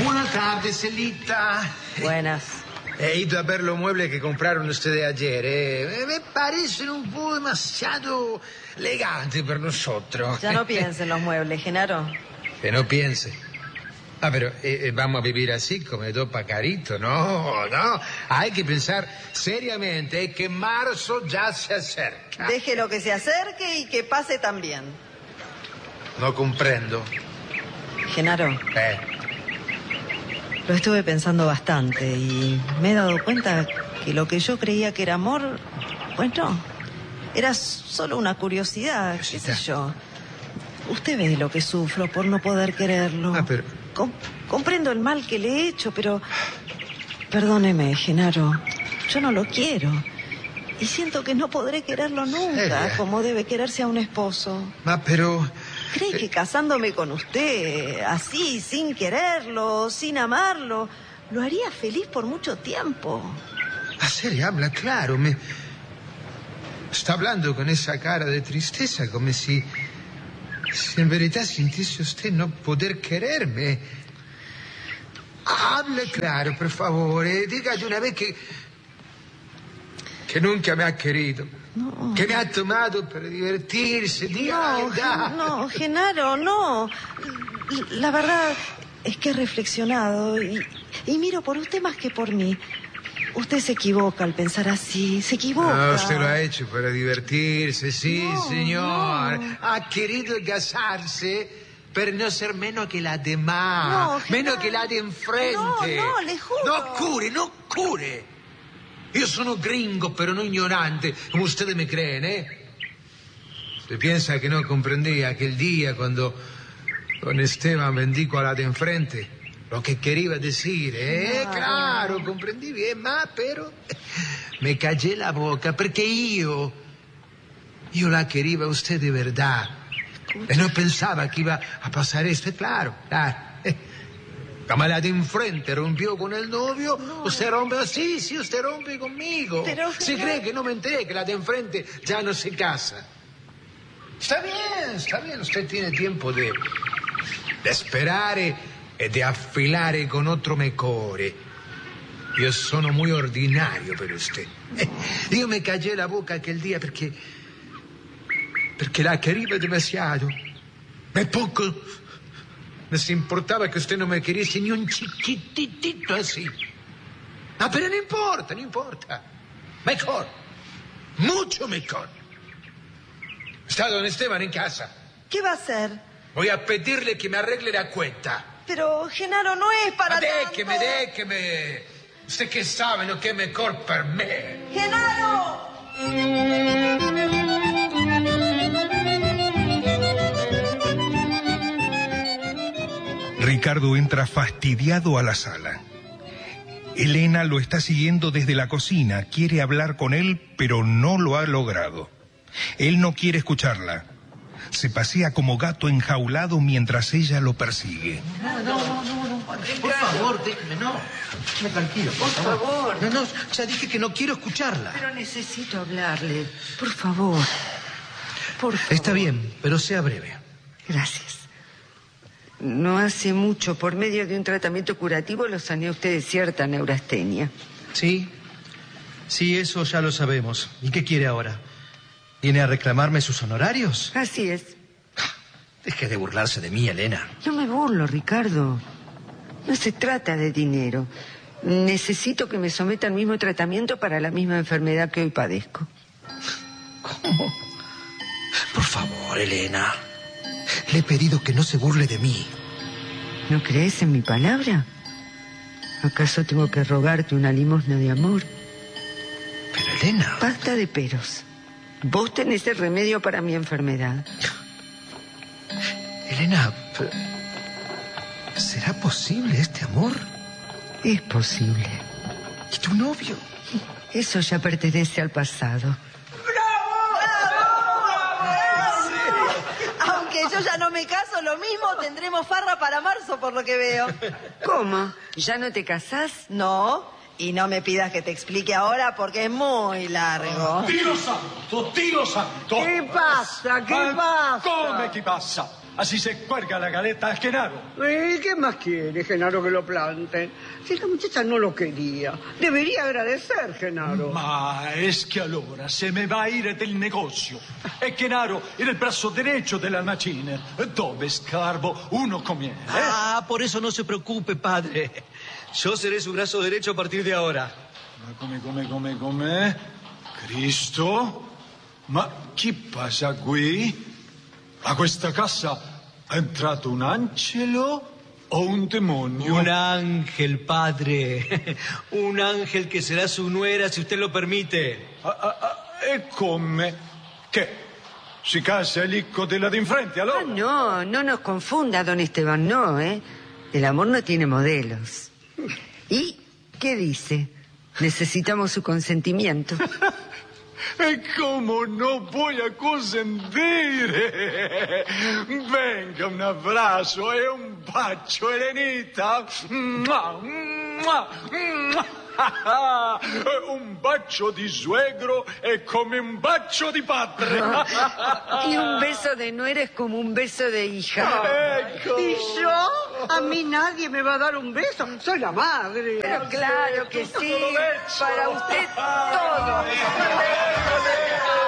Buenas tardes, Celita. Buenas. He ido a ver los muebles que compraron ustedes ayer. Me parecen un poco demasiado elegantes para nosotros. Ya no piensen los muebles, Genaro. Que no piense. Pero vamos a vivir así, como dos pacaritos. No. Hay que pensar seriamente que marzo ya se acerca. Déjelo que se acerque y que pase también. No comprendo. Genaro, lo estuve pensando bastante y me he dado cuenta que lo que yo creía que era amor, pues no. Era solo una curiosidad, qué sé yo. Usted ve lo que sufro por no poder quererlo. Pero... Comprendo el mal que le he hecho, pero... Perdóneme, Genaro. Yo no lo quiero. Y siento que no podré quererlo nunca, como debe quererse a un esposo. Pero... ¿Cree que casándome con usted, así, sin quererlo, sin amarlo, lo haría feliz por mucho tiempo? Serio, habla claro. Me está hablando con esa cara de tristeza, como si en verdad sintiese usted no poder quererme. Hable claro, por favor. Diga de una vez que nunca me ha querido. No. Que me ha tomado para divertirse. Diga la verdad. No, Genaro, no. La verdad es que he reflexionado y miro por usted más que por mí. Usted se equivoca al pensar así, se equivoca. No, usted lo ha hecho para divertirse, sí, No, señor. no. Ha querido casarse para no ser menos que la demás, No, menos que la de enfrente. No, le juro. No cure. Io sono gringo, pero no ignorante, como ustedes me creen, Usted piensa que no comprendí aquel día cuando con Esteban bendijo a la de enfrente lo que quería decir, Claro, comprendí bien, pero me callé la boca porque io la quería a usted de verdad. Y no pensaba que iba a pasar esto, claro. Como la de enfrente rompió con el novio, usted rompe así, sí, usted rompe conmigo. Pero, ¿Se cree que no me enteré que la de enfrente ya no se casa? Está bien, usted tiene tiempo de esperar y de afilar con otro mejore. Io sono muy ordinario per usted. Io me callé la boca aquel día porque la quería demasiado. Me poco les importaba que usted no me queriese ni un chiquitito así. Pero no importa. Mejor, mucho mejor. Está don Esteban en casa. ¿Qué va a hacer? Voy a pedirle que me arregle la cuenta. Pero, Genaro, no es para tanto. Déjeme. Usted que sabe lo que es mejor para mí. ¡Genaro! Ricardo entra fastidiado a la sala. Elena lo está siguiendo desde la cocina. Quiere hablar con él, pero no lo ha logrado. Él no quiere escucharla. Se pasea como gato enjaulado mientras ella lo persigue. No. Por favor, déjeme, no. Déjeme tranquilo, por favor. No, ya dije que no quiero escucharla. Pero necesito hablarle. Por favor. Está bien, pero sea breve. Gracias. No hace mucho, por medio de un tratamiento curativo, lo sané a usted de cierta neurastenia. Sí, eso ya lo sabemos. ¿Y qué quiere ahora? ¿Viene a reclamarme sus honorarios? Así es. Deje de burlarse de mí, Elena. No me burlo, Ricardo. No se trata de dinero. Necesito que me someta al mismo tratamiento para la misma enfermedad que hoy padezco. ¿Cómo? Por favor, Elena. Le he pedido que no se burle de mí. ¿No crees en mi palabra? ¿Acaso tengo que rogarte una limosna de amor? Pero, Elena... Basta de peros. Vos tenés el remedio para mi enfermedad. Elena, ¿será posible este amor? Es posible. ¿Y tu novio? Eso ya pertenece al pasado. Aunque yo ya no me caso, lo mismo tendremos farra para marzo, por lo que veo. ¿Cómo? ¿Ya no te casás? No, y no me pidas que te explique ahora porque es muy largo. Dio santo! ¿Qué pasa? ¿Qué pasa? Come chi passa? Así se cuelga la galeta a Genaro. ¿Qué más quiere, Genaro, que lo planten? Si la muchacha no lo quería, debería agradecer, Genaro. Ma es che allora se me va a ir del negozio e Genaro era il braccio derecho della macchina, dove scarbo uno conviene. Ah, por eso no se preocupe, padre. Yo seré su brazo derecho a partir de ahora. Ma come? Cristo? Ma chi passa qui? A questa casa è entrato un angelo o un demonio? Un ángel, padre. Un ángel que será su nuera, si usted lo permite. E come? Che? Si casa el hijo de la de enfrente, allora? Ah, no nos confunda, don Esteban, no, ¿eh? El amor no tiene modelos. ¿Y qué dice? Necesitamos su consentimiento. E come no voy a consentire? Venga, un abbraccio e un bacio, Elenita. Mua, mua, mua. Un bacio di suegro è come un bacio di padre. Y un beso de nuera es como un beso de hija. Ecco. ¿Y yo? A mí nadie me va a dar un beso. Soy la madre. Pero claro que sí, para usted todo.